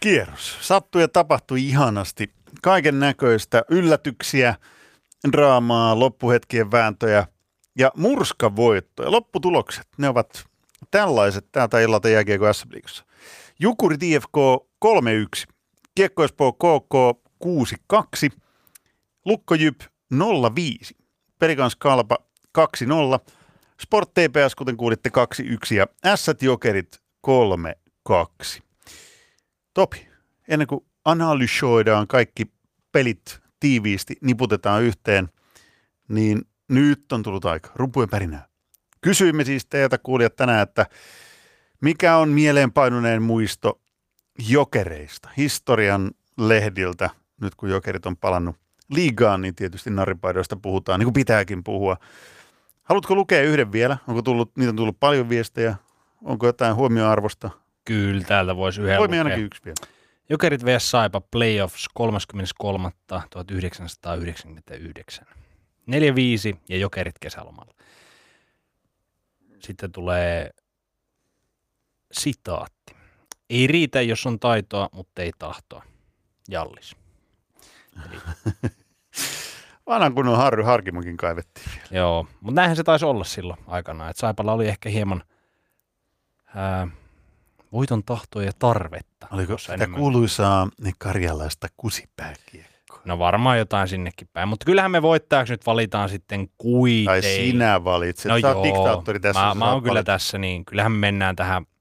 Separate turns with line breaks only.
kierros. Sattui ja tapahtui ihanasti. Kaiken näköistä yllätyksiä, draamaa, loppuhetkien vääntöjä ja murskavoittoja. Lopputulokset, ne ovat tällaiset täältä illalta jääkiekko SM-liigassa. Jukurit IFK 3-1, Kiekko Espoo KK 6-2, Lukko Jyp 0-5, Pelikans Kalpa 2-0, Sport TPS, kuten kuulitte, 2-1 ja Ässät Jokerit 3-2. Topi, ennen kuin analysoidaan kaikki pelit tiiviisti, niputetaan yhteen, niin nyt on tullut aika. Rumpujen pärinää. Kysyimme siis teiltä kuulijat tänään, että mikä on mieleenpainuneen muisto Jokereista, historian lehdiltä, nyt kun Jokerit on palannut liigaan, niin tietysti narripaidoista puhutaan, niin kuin pitääkin puhua. Haluatko lukea yhden vielä? Niitä on tullut paljon viestejä. Onko jotain huomioarvosta?
Kyllä, täältä voisi yhden
Voimme
lukea.
ainakin yksi vielä.
Jokerit vs. Saipa Playoffs 33.1999. 4-5 ja Jokerit kesälomalla. Sitten tulee sitaatti. Ei riitä, jos on taitoa, mutta ei tahtoa. Jallis. Eli
Vanhan kunnon Harry Harkimokin kaivettiin vielä.
joo, mutta näinhän se taisi olla silloin aikanaan, että Saipalla oli ehkä hieman voiton tahtoa ja tarvetta.
Oliko sitä kuuluisaa karjalaista kusipääkiekkoa?
No varmaan jotain sinnekin päin, mutta kyllähän me voittajaksi nyt valitaan sitten kuitenkin.
Tai sinä valitset,
no
sä oot diktaattori tässä.
Mä oon kyllä tässä, niin kyllähän me mennään tähän